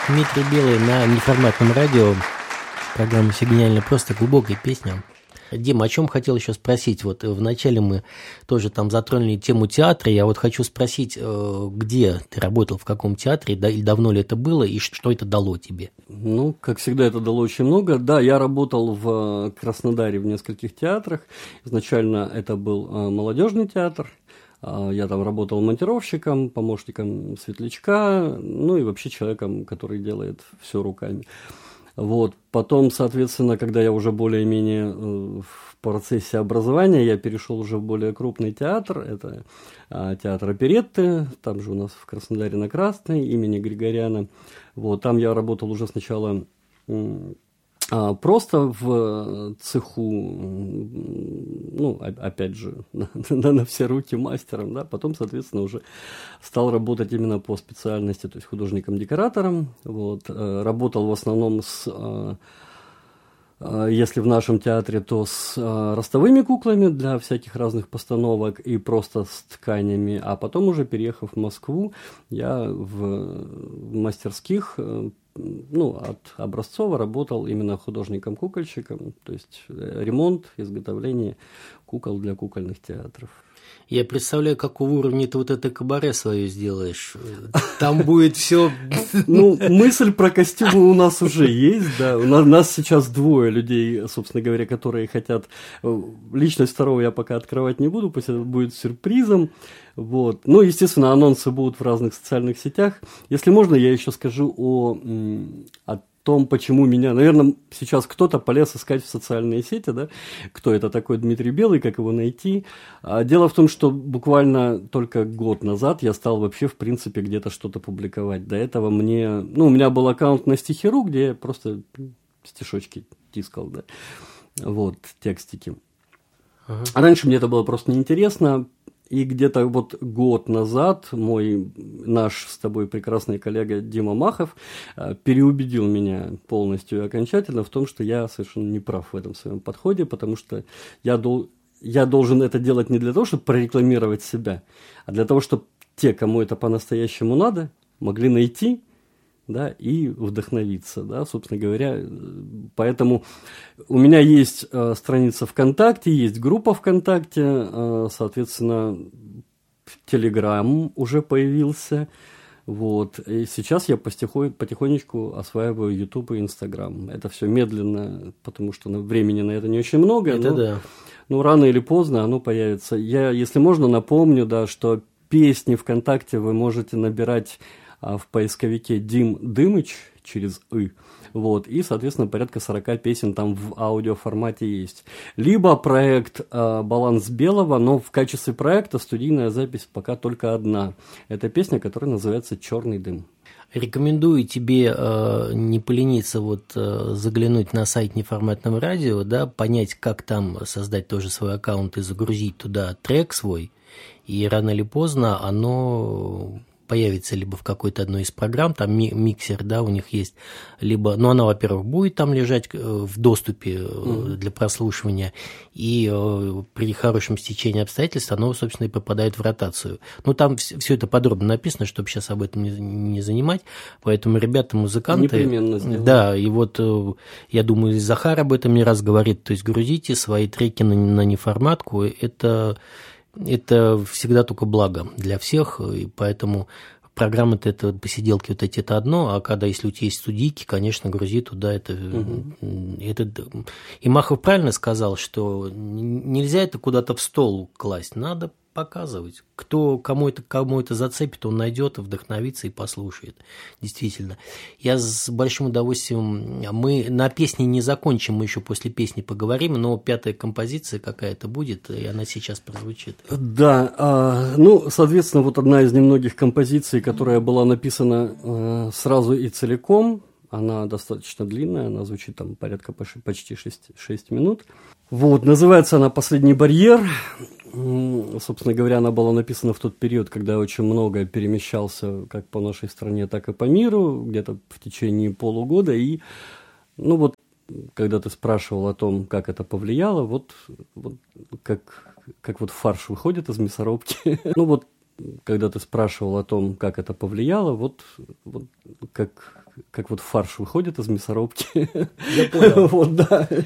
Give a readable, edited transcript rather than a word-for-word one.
Дмитрий Белый на неформатном радио. Программа «Все гениально просто», глубокая песня. Дима, о чем хотел еще спросить? Вот вначале мы тоже там затронули тему театра. Я вот хочу спросить, где ты работал, в каком театре, да, и давно ли это было, и что это дало тебе? Ну, как всегда, это дало очень много. Да, я работал в Краснодаре в нескольких театрах. Изначально это был молодежный театр. Я там работал монтировщиком, помощником светлячка, ну и вообще человеком, который делает все руками. Вот. Потом, соответственно, когда я уже более-менее в процессе образования, я перешел уже в более крупный театр. Это театр оперетты, там же у нас в Краснодаре на Красной, имени Григоряна. Вот. Там я работал уже сначала просто в цеху, ну, опять же, на все руки мастером, да, потом, соответственно, уже стал работать именно по специальности, то есть художником-декоратором, вот, работал в основном если в нашем театре, то с ростовыми куклами для всяких разных постановок и просто с тканями, а потом уже, переехав в Москву, я в мастерских, ну, от Образцова работал именно художником-кукольщиком, то есть ремонт, изготовление кукол для кукольных театров. Я представляю, какого уровня ты вот это кабаре свое сделаешь. Там будет все. Ну, мысль про костюмы у нас уже есть, да. У нас сейчас двое людей, собственно говоря, которые хотят. Личность второго я пока открывать не буду, пусть это будет сюрпризом. Вот. Ну, естественно, анонсы будут в разных социальных сетях. Если можно, я еще скажу о том, почему меня... Наверное, сейчас кто-то полез искать в социальные сети, да, кто это такой Дмитрий Белый, как его найти. Дело в том, что буквально только год назад я стал вообще, в принципе, где-то что-то публиковать. До этого мне... Ну, у меня был аккаунт на Стихи.ру, где я просто стишочки тискал, да. Вот, текстики. Раньше мне это было просто неинтересно. И где-то вот год назад наш с тобой прекрасный коллега Дима Махов переубедил меня полностью и окончательно в том, что я совершенно не прав в этом своем подходе, потому что я должен это делать не для того, чтобы прорекламировать себя, а для того, чтобы те, кому это по-настоящему надо, могли найти, да, и вдохновиться, да, собственно говоря. Поэтому у меня есть страница ВКонтакте, есть группа ВКонтакте, соответственно, Телеграм уже появился, вот, и сейчас я потихонечку осваиваю YouTube и Instagram. Это все медленно, потому что времени на это не очень много, но рано или поздно оно появится. Я, если можно, напомню, да, что песни ВКонтакте вы можете набирать в поисковике Дим Дымыч через «ы», вот, и, соответственно, порядка 40 песен там в аудиоформате есть. Либо проект «Баланс белого», но в качестве проекта студийная запись пока только одна. Это песня, которая называется «Черный дым». Рекомендую тебе не полениться заглянуть на сайт неформатного радио, да, понять, как там создать тоже свой аккаунт и загрузить туда трек свой, и рано или поздно оно появится либо в какой-то одной из программ, там миксер, да, у них есть, либо, ну, она, во-первых, будет там лежать в доступе для прослушивания, и при хорошем стечении обстоятельств оно, собственно, и попадает в ротацию. Ну, там все это подробно написано, чтобы сейчас об этом не занимать, поэтому ребята, музыканты... Непременно сделаем. Да, и вот, я думаю, Захар об этом не раз говорит, то есть грузите свои треки на неформатку, это всегда только благо для всех, и поэтому программы-то это посиделки вот эти это одно, а когда если у тебя есть студийки, конечно, грузи туда это. И Махов правильно сказал, что нельзя это куда-то в стол класть, надо показывать. Кому это зацепит, он найдет, вдохновится и послушает. Действительно. Я с большим удовольствием... Мы на песне не закончим, мы еще после песни поговорим, но 5-я композиция какая-то будет, и она сейчас прозвучит. Да, ну, соответственно, вот одна из немногих композиций, которая была написана сразу и целиком, она достаточно длинная, она звучит там порядка почти 6 минут. Вот, называется она «Последний барьер». Собственно говоря, она была написана в тот период, когда я очень много перемещался как по нашей стране, так и по миру, где-то в течение полугода. И, ну вот, когда ты спрашивал о том, как это повлияло, вот как вот фарш выходит из мясорубки. Ну вот, когда ты спрашивал о том, как это повлияло, вот как как вот фарш выходит из мясорубки. Я понял. Вот, да.